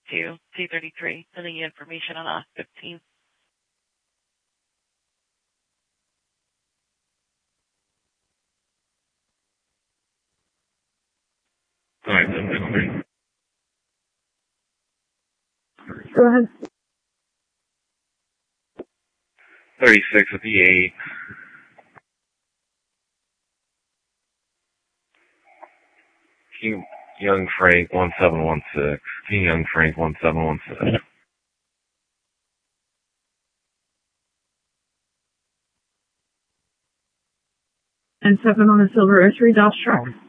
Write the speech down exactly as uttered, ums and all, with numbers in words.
to T thirty-three, sending you information on O S fifteen. Alright, seven six three. Go ahead. thirty-six with the eight. King Young Frank one seven one six. King Young Frank one seven one six. And seven on the Silver Archery Doss truck.